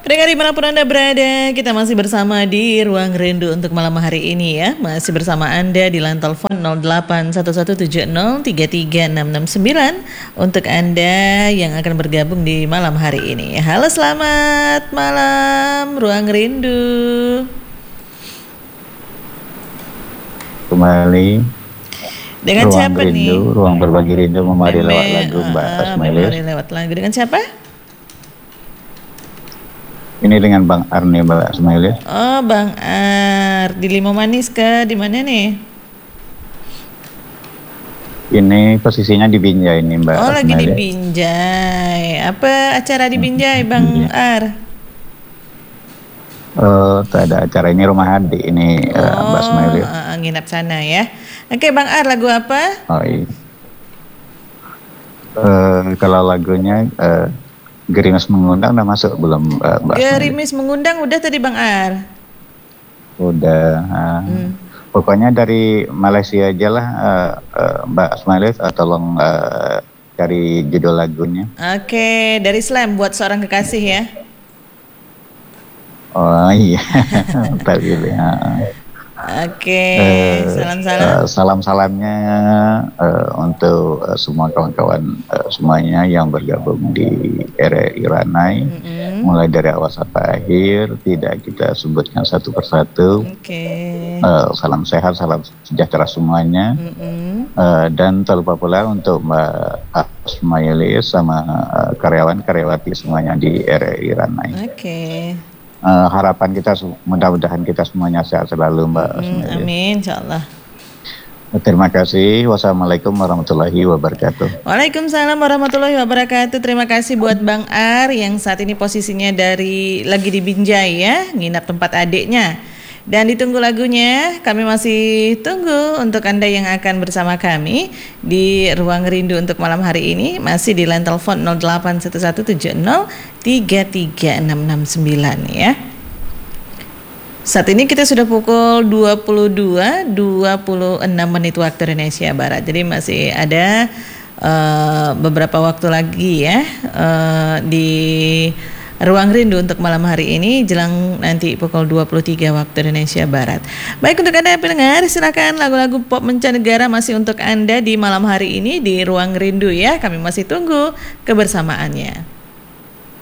Pendengar dimanapun Anda berada, kita masih bersama di Ruang Rindu untuk malam hari ini ya. Masih bersama Anda di line telepon 081170336669 untuk Anda yang akan bergabung di malam hari ini. Halo, selamat malam Ruang Rindu. Kembali dengan Ruang siapa Rindu, nih? Ruang Berbagi Rindu memari lewat lagu Mbak Asmailis. Memari lewat lagu dengan siapa? Ini dengan Bang Arni Mbak Asmailis. Oh, Bang Ar, di Limau Manis ke di mana nih? Ini posisinya di Binjai ini Mbak Oh, Asmailis. lagi di Binjai. Apa acara di Binjai, Bang Ar? Tak ada acara, ini rumah adik ini Mbak Asmailis. Nginap sana ya. Oke, Bang Ar, lagu apa? Oh iya. Kalau lagunya Gerimis Mengundang udah masuk belum Mbak Asmailis? Gerimis Mengundang udah tadi Bang Ar. Udah. Pokoknya dari Malaysia aja lah Mbak Asmailis, tolong cari judul lagunya. Oke, dari Slam buat seorang kekasih ya. Oh iya, tapi ya. Oke, salam-salam. Salam-salamnya untuk semua kawan-kawan semuanya yang bergabung di RRI Ranai, mulai dari awal sampai akhir, tidak kita sebutkan satu persatu. Salam sehat, salam sejahtera semuanya. Dan tak lupa pula untuk Mbak Asmailis sama karyawan-karyawati semuanya di RRI Ranai. Harapan kita mudah-mudahan kita semuanya sehat selalu Mbak. Amin, insyaallah. Terima kasih. Wassalamualaikum warahmatullahi wabarakatuh. Waalaikumsalam warahmatullahi wabarakatuh. Terima kasih buat Bang Ar yang saat ini posisinya lagi di Binjai ya, nginap tempat adiknya. Dan ditunggu lagunya, kami masih tunggu untuk Anda yang akan bersama kami di Ruang Rindu untuk malam hari ini. Masih di line telepon 081170336669 ya. Saat ini kita sudah pukul 22.26 waktu Indonesia Barat. Jadi masih ada beberapa waktu lagi ya di Ruang Rindu untuk malam hari ini jelang nanti pukul 23 waktu Indonesia Barat. Baik, untuk Anda pendengar, silakan lagu-lagu pop mancanegara masih untuk Anda di malam hari ini di Ruang Rindu ya. Kami masih tunggu kebersamaannya.